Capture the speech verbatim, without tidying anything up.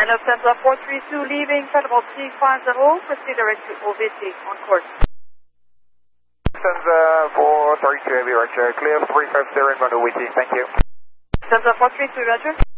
Lufthansa four three two leaving Federal T five zero, proceed direct to O V C on course. Lufthansa four three two, heavy Roger, clear three five zero in front of O V C, thank you. Lufthansa four three two, Roger.